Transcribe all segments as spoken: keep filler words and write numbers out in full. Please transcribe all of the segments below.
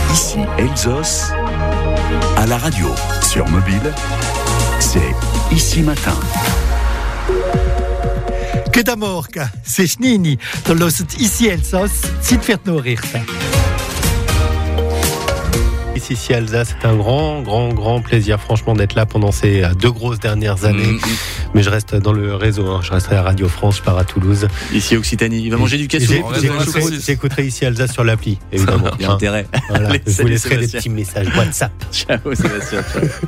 Ici Elsos, à la radio, sur mobile, c'est Ici Matin. Que d'amorca, c'est Schnini, dans l'os Ici Elsos, c'est fait nourrir. Ici, ici Alsace, c'est un grand, grand, grand plaisir, franchement, d'être là pendant ces deux grosses dernières années. Mmh. Mais je reste dans le réseau, hein. Je resterai à Radio France, je pars à Toulouse. Ici Occitanie, il va manger du cassou. J'écouterai, j'écouterai Ici Alsace sur l'appli, évidemment. Il y a intérêt. Voilà. Allez, je vous laisserai des petits messages WhatsApp. Ciao Sébastien.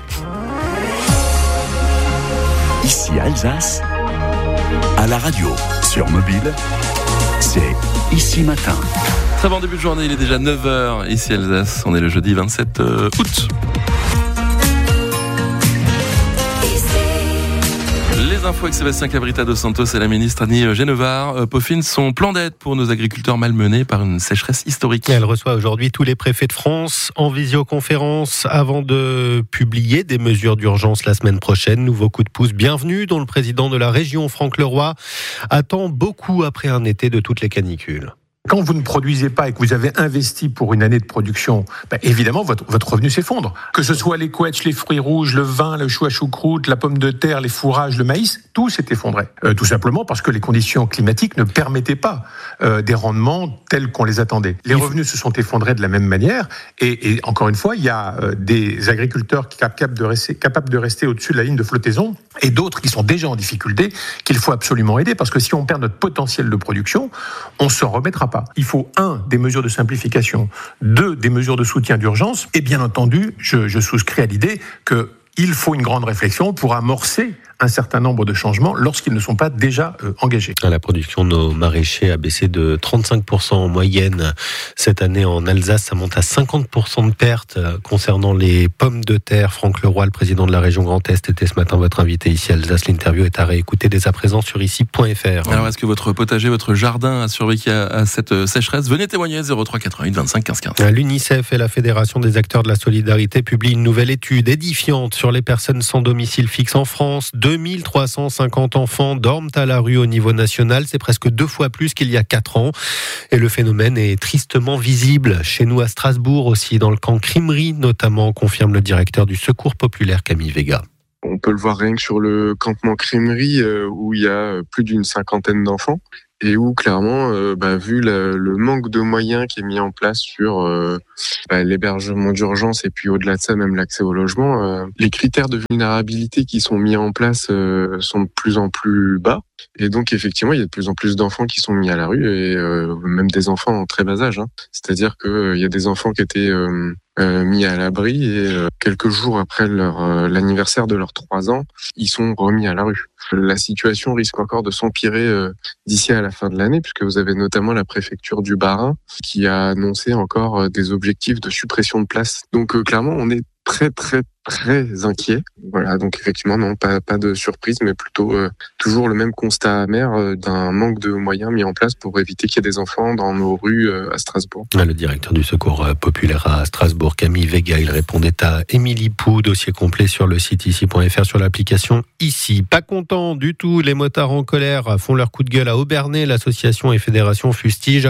Ici Alsace, à la radio, sur mobile, c'est Ici Matin. Très bon début de journée, il est déjà neuf heures ici Alsace, on est le jeudi vingt-sept août. Les infos avec Sébastien Cabrita dos Santos et la ministre Annie Genevard peaufinent son plan d'aide pour nos agriculteurs malmenés par une sécheresse historique. Elle reçoit aujourd'hui tous les préfets de France en visioconférence avant de publier des mesures d'urgence la semaine prochaine. Nouveau coup de pouce bienvenue dont le président de la région, Franck Leroy, attend beaucoup après un été de toutes les canicules. Quand vous ne produisez pas et que vous avez investi pour une année de production, bah évidemment, votre, votre revenu s'effondre. Que ce soit les couettes, les fruits rouges, le vin, le chou à choucroute, la pomme de terre, les fourrages, le maïs, tout s'est effondré. Euh, tout simplement parce que les conditions climatiques ne permettaient pas euh, des rendements tels qu'on les attendait. Les revenus se sont effondrés de la même manière. Et, et encore une fois, il y a euh, des agriculteurs qui sont capables de rester, capables de rester au-dessus de la ligne de flottaison et d'autres qui sont déjà en difficulté, qu'il faut absolument aider. Parce que si on perd notre potentiel de production, on ne s'en remettra pas. Il faut, un, des mesures de simplification, deux, des mesures de soutien d'urgence, et bien entendu, je, je souscris à l'idée qu'il faut une grande réflexion pour amorcer un certain nombre de changements lorsqu'ils ne sont pas déjà euh, engagés. La production de nos maraîchers a baissé de trente-cinq pour cent en moyenne cette année en Alsace. Ça monte à cinquante pour cent de pertes concernant les pommes de terre. Franck Leroy, le président de la région Grand Est, était ce matin votre invité ici à Alsace. L'interview est à réécouter dès à présent sur ici point f r. Alors, est-ce que votre potager, votre jardin a survécu à, à cette sécheresse? Venez témoigner, zéro trois quatre-vingt-huit vingt-cinq quinze quinze. L'UNICEF et la Fédération des acteurs de la solidarité publient une nouvelle étude édifiante sur les personnes sans domicile fixe en France. deux mille trois cent cinquante enfants dorment à la rue au niveau national. C'est presque deux fois plus qu'il y a quatre ans. Et le phénomène est tristement visible chez nous à Strasbourg aussi, dans le camp Crimery notamment, confirme le directeur du Secours populaire Camille Vega. On peut le voir rien que sur le campement Crimery euh, où il y a plus d'une cinquantaine d'enfants. Et où clairement, euh, bah, vu le, le manque de moyens qui est mis en place sur euh, bah, l'hébergement d'urgence et puis au-delà de ça même l'accès au logement, euh, les critères de vulnérabilité qui sont mis en place euh, sont de plus en plus bas. Et donc effectivement, il y a de plus en plus d'enfants qui sont mis à la rue et euh, même des enfants en très bas âge. Hein. C'est-à-dire qu'il euh, y a des enfants qui étaient euh, euh, mis à l'abri et euh, quelques jours après leur euh, l'anniversaire de leurs trois ans, ils sont remis à la rue. La situation risque encore de s'empirer euh, d'ici à la fin de l'année, puisque vous avez notamment la préfecture du Bas-Rhin qui a annoncé encore euh, des objectifs de suppression de places. Donc euh, clairement, on est très très très inquiet. Voilà, donc effectivement, non, pas pas de surprise, mais plutôt euh, toujours le même constat amer euh, d'un manque de moyens mis en place pour éviter qu'il y ait des enfants dans nos rues euh, à Strasbourg. Le directeur du Secours populaire à Strasbourg, Camille Vega, il répondait à Émilie Pou. Dossier complet sur le site ici point f r, sur l'application Ici. Pas content du tout, les motards en colère font leur coup de gueule à Aubernais. L'association et fédération fustigent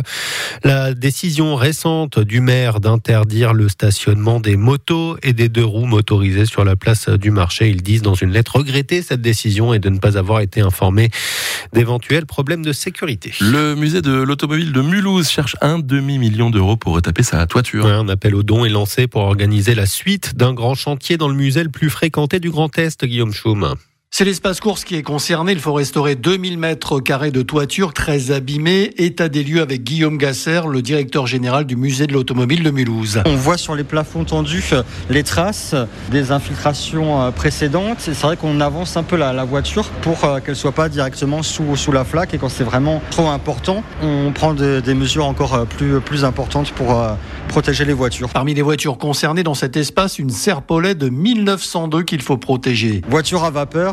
la décision récente du maire d'interdire le stationnement des motos et des deux roues motorisées sur la place du marché. Ils disent dans une lettre regretter cette décision et de ne pas avoir été informés d'éventuels problèmes de sécurité. Le musée de l'automobile de Mulhouse cherche un demi-million d'euros pour retaper sa toiture. Ouais, un appel aux dons est lancé pour organiser la suite d'un grand chantier dans le musée le plus fréquenté du Grand Est, Guillaume Schaume. C'est l'espace course qui est concerné. Il faut restaurer deux mille mètres carrés de toiture très abîmée. État des lieux avec Guillaume Gasser, le directeur général du musée de l'automobile de Mulhouse. On voit sur les plafonds tendus les traces des infiltrations précédentes. C'est vrai qu'on avance un peu la, la voiture pour qu'elle soit pas directement sous, sous la flaque. Et quand c'est vraiment trop important, on prend de, des mesures encore plus, plus importantes pour euh, protéger les voitures. Parmi les voitures concernées dans cet espace, une Serpollet de mille neuf cent deux qu'il faut protéger. Voiture à vapeur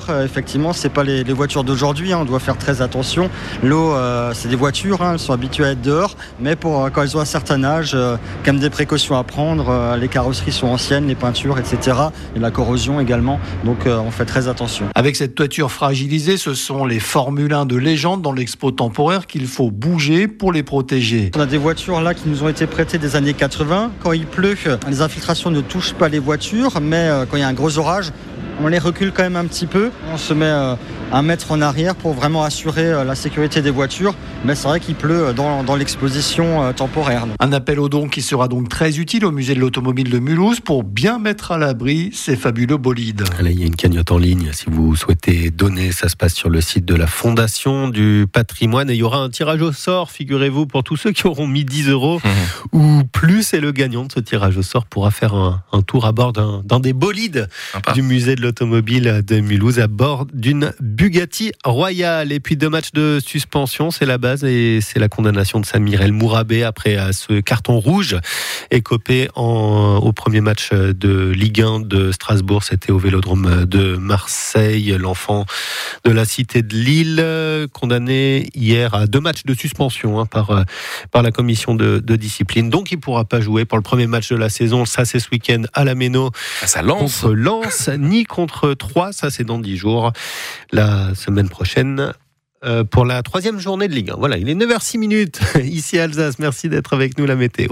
euh, effectivement, c'est pas les, les voitures d'aujourd'hui, hein, on doit faire très attention. L'eau, euh, c'est des voitures, hein, elles sont habituées à être dehors, mais pour, euh, quand elles ont un certain âge, euh, quand même des précautions à prendre, euh, les carrosseries sont anciennes, les peintures, et cetera. Et la corrosion également, donc euh, on fait très attention. Avec cette toiture fragilisée, ce sont les Formule un de légende dans l'expo temporaire qu'il faut bouger pour les protéger. On a des voitures là qui nous ont été prêtées des années quatre-vingts. Quand il pleut, les infiltrations ne touchent pas les voitures, mais euh, quand il y a un gros orage, on les recule quand même un petit peu. On se met euh, un mètre en arrière pour vraiment assurer euh, la sécurité des voitures. Mais c'est vrai qu'il pleut dans, dans l'exposition euh, temporaire. Un appel aux dons qui sera donc très utile au musée de l'automobile de Mulhouse pour bien mettre à l'abri ces fabuleux bolides. Là, il y a une cagnotte en ligne. Si vous souhaitez donner, ça se passe sur le site de la Fondation du Patrimoine. Et il y aura un tirage au sort, figurez-vous, pour tous ceux qui auront mis dix euros mmh. ou plus. Et le gagnant de ce tirage au sort pourra faire un, un tour à bord d'un, d'un des bolides Sympa. Du musée de l'automobile de Mulhouse à bord d'une Bugatti Royale. Et puis deux matchs de suspension, c'est la base et c'est la condamnation de Samir El Mourabé après ce carton rouge écopé en, au premier match de Ligue un de Strasbourg. C'était au Vélodrome de Marseille. L'enfant de la cité de Lille, condamné hier à deux matchs de suspension hein, par, par la commission de, de discipline. Donc il ne pourra pas jouer pour le premier match de la saison. Ça c'est ce week-end à la Méno. Ah, ça lance. Contre Lens, ni contre Troyes. Ça c'est dans dix jours. La semaine prochaine. Euh, pour la troisième journée de Ligue un. Voilà, il est neuf heures six minutes ici à Alsace. Merci d'être avec nous, la météo.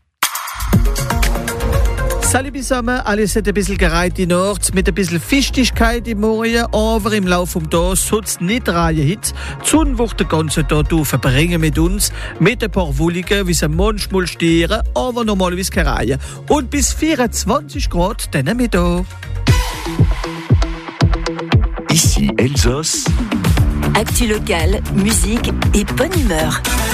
Salut zusammen, alles hat ein bisschen gereiht in Ort, mit ein bisschen Fichtigkeit im Morgen, aber im Laufe des Tages soll es nicht reihen. Die Sonne wird den ganzen Tag verbringen mit uns, mit ein paar Wolken, wie sie manchmal stieren, aber normalerweise keine Reihe. Und bis vierundzwanzig Grad dann Mittag. Ici Elsace. Actu locale, musique et bonne humeur.